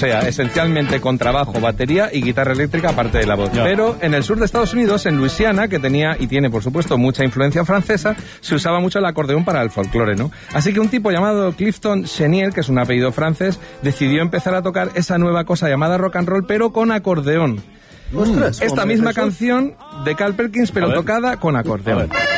sea, esencialmente contrabajo, batería y guitarra eléctrica aparte de la voz. Pero en el sur de Estados Unidos, en Luisiana, que tenía y tiene, por supuesto, mucha influencia francesa, se usaba mucho el acordeón para el folclore, ¿no? Así que un tipo llamado Clifton Chenier, que es un apellido francés, decidió empezar a tocar esa nueva cosa llamada rock and roll, pero con acordeón. ¡Ostras! Esta misma canción de Carl Perkins, pero tocada con acordeón.